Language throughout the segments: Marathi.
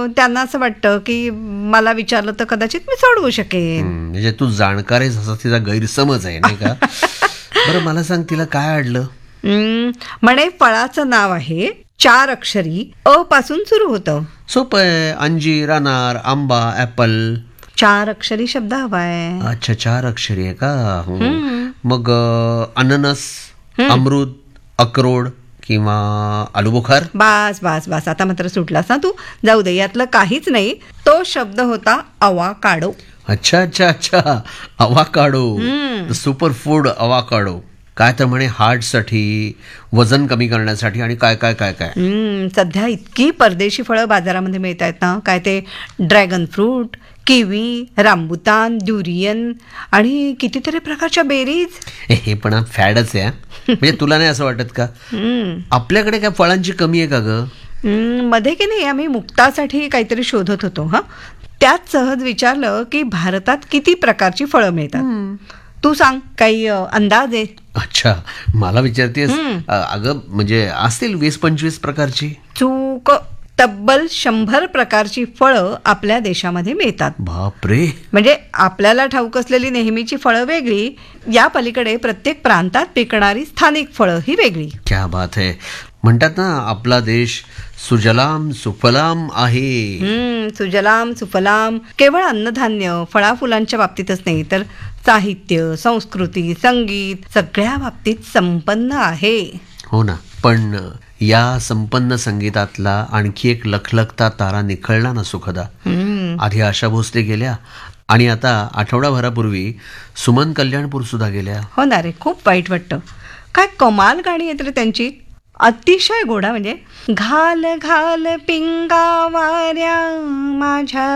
त्यांना असं वाटतं की मला विचारलं तर कदाचित मी सोडवू शकेन. म्हणजे तू जाणकार आहेस असा तिचा गैरसमज आहे नाही का? बरं मला सांग, तिला काय अडलं? म्हणे फळाचं नाव आहे 4 अक्षरी, अ पासून सुरू होतं. सोपं आहे. अंजीर, अनार, आंबा, ऍपल. 4 अक्षरी शब्द हवाय. अच्छा, 4 अक्षरी आहे का? मग अननस, अमृत, अक्रोड किंवा आलूबुखार. बास बास बास, आता मात्र सुटलास ना तू. जाऊ दे, यातलं काहीच नाही. तो शब्द होता अवाकाडो. अच्छा अच्छा अच्छा, अवाकाडो, सुपर फूड अवाकाडो. काय तर म्हणे हार्टसाठी, वजन कमी करण्यासाठी आणि काय काय काय काय. सध्या इतकी परदेशी फळं बाजारामध्ये मिळत आहेत ना. काय ते dragon fruit, kiwi, rambutan, durian आणि कितीतरी प्रकारच्या बेरीज. हे पण फॅडच आहे. म्हणजे तुला नाही असं वाटत का आपल्याकडे काय फळांची कमी आहे का ग? मध्ये की नाही आम्ही मुक्तासाठी काहीतरी शोधत होतो. त्यात सहज विचारलं की भारतात किती प्रकारची फळं मिळतात. तू सांग, काही अंदाज आहे? अच्छा, मला विचारतेस? अगं म्हणजे असतील 20-25 प्रकारची. चूक. तब्बल 100 प्रकारची फळं आपल्या देशामध्ये मिळतात. बापरे. म्हणजे आपल्याला ठाऊक असलेली नेहमीची फळं वेगळी, या पलीकडे प्रत्येक प्रांतात पिकणारी स्थानिक फळं ही वेगळी. क्या बात आहे. म्हणतात ना आपला देश सुजलाम सुफलाम आहे. सुजलाम सुफलाम केवळ अन्नधान्य फळाफुलांच्या बाबतीतच नाही, तर साहित्य, संस्कृती, संगीत सगळ्या बाबतीत संपन्न आहे. हो ना. पण या संपन्न संगीतातला आणखी एक लखलखता तारा निखळला ना सुखदा. आधी आशा भोसले गेल्या आणि आता आठवडाभरापूर्वी सुमन कल्याणपूर सुद्धा गेल्या. हो ना रे, खूप वाईट वाटतं. काय कमाल गाणी येत रे त्यांची. अतिशय गोडा. म्हणजे घाल घाल पिंगा वाऱ्या माझ्या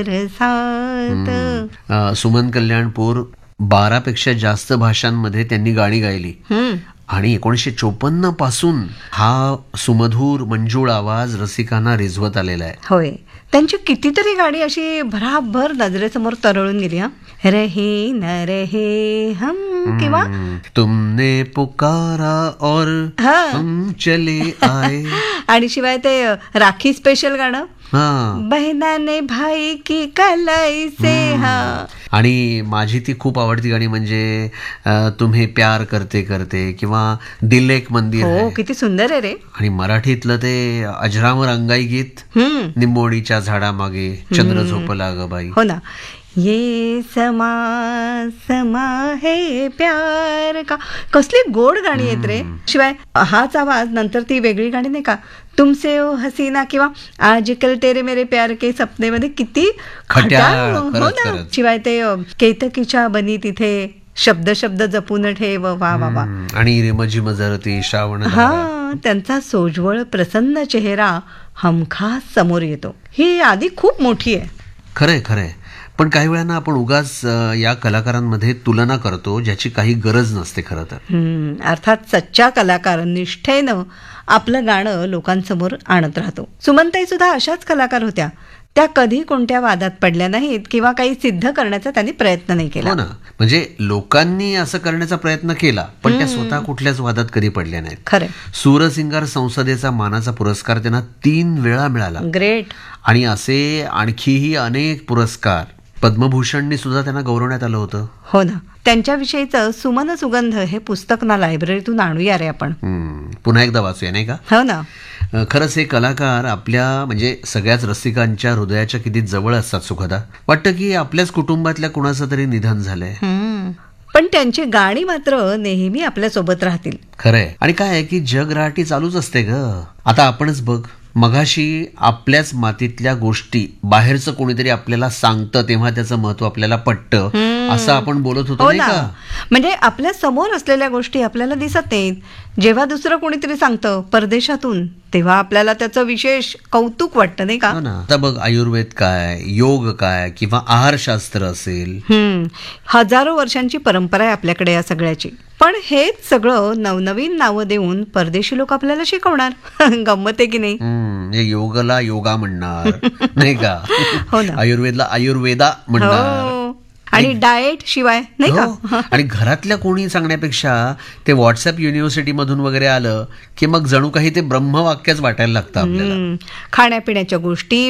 परसात. सुमन कल्याणपूर 12पेक्षा जास्त भाषांमध्ये त्यांनी गाणी गायली आणि 1954 पासून हा सुमधूर मंजूळ आवाज रसिकांना रिझवत आलेला आहे. होय, त्यांची कितीतरी गाणी अशी भराभर नजरेसमोर तरळून गेली. रहे न रहे हम किंवा तुमने पुकारा और हम चले आए. आणि शिवाय ते राखी स्पेशल गाणं, बहना ने भाई की कलाई से. आणि माझी ती खूप आवडती गाणी म्हणजे तुम्ही प्यार करते करते किंवा दिल एक मंदिर. हो, किती सुंदर आहे रे. आणि मराठीतलं ते अजरामर अंगाई गीत, निंबोणीच्या झाडामागे चंद्र झोपला ग बाई. हो ना. ये समा समा है प्यार का. कसली गोड गाणी आहेत रे. शिवाय हाच आवाज नंतर ती वेगळी गाणी नाही का, तुमसे ओ हसीना किंवा आजकल तेरे मेरे प्यार के सपने मध्ये किती खट्याळ. हो ना. शिवाय ते केतकीच्या बनी तिथे शब्द शब्द जपून ठेव. वा वा वा. आणि रिमझिम झरती श्रावण. त्यांचा सोज्वळ प्रसन्न चेहरा हमखास समोर येतो. ही यादी खूप मोठी आहे. खरंय खरंय. पण काही वेळाना आपण उगाच या कलाकारांमध्ये तुलना करतो ज्याची काही गरज नसते खरं तर. अर्थात सच्चा कलाकार निष्ठेनं आपलं गाणं लोकांसमोर आणत राहतो. सुमनताई सुद्धा अशाच कलाकार होत्या. त्या कधी कोणत्या वादात पडल्या नाहीत किंवा काही सिद्ध करण्याचा त्यांनी प्रयत्न नाही केला. हो ना. म्हणजे लोकांनी असं करण्याचा प्रयत्न केला पण त्या स्वतः कुठल्याच वादात कधी पडल्या नाहीत. खरं. सूरसिंगार संसदेचा मानाचा पुरस्कार त्यांना 3 वेळा मिळाला. ग्रेट. आणि असे आणखीही अनेक पुरस्कार. पद्मभूषणनी सुद्धा त्यांना गौरवण्यात आलं होतं. हो ना. त्यांच्याविषयीचं सुमन सुगंध हे पुस्तक ना लायब्ररीतून आणूया रे आपण. पुन्हा एकदा वाचूया नाही का? हो ना. खरंच हे कलाकार आपल्या म्हणजे सगळ्याच रसिकांच्या हृदयाच्या किती जवळ असतात सुखदा. वाटतं की आपल्याच कुटुंबातल्या कुणाचं तरी निधन झालंय. पण त्यांची गाणी मात्र नेहमी आपल्या सोबत राहतील. खरंय. आणि काय आहे की जग रहाटी चालूच असते ग. आता आपणच बघ, मगाशी आपल्याच मातीतल्या गोष्टी बाहेरचं कोणीतरी आपल्याला सांगतं तेव्हा त्याचं महत्व आपल्याला पटतं असं आपण बोलत होतो नाही का? म्हणजे आपल्या समोर असलेल्या गोष्टी आपल्याला दिसत नाहीत. जेव्हा दुसरं कोणीतरी सांगतं परदेशातून तेव्हा आपल्याला त्याचं विशेष कौतुक वाटतं नाही का? आता बघ, आयुर्वेद काय, योग काय किंवा आहारशास्त्र असेल. हजारो वर्षांची परंपरा आहे आपल्याकडे या सगळ्याची. पण हेच सगळं नवनवीन नावं देऊन परदेशी लोक आपल्याला शिकवणार. गंमत आहे की नाही? योगला योगा म्हणणार नाही का? हो ना. आयुर्वेदला आयुर्वेदा म्हणणार. आणि डाएट शिवाय नाही का? आणि घरातल्या कोणी सांगण्यापेक्षा ते व्हॉट्सअप युनिव्हर्सिटी मधून वगैरे आलं की मग जणू काही ते ब्रह्मवाक्यच वाटायला लागतं आपल्याला. खाण्यापिण्याच्या गोष्टी,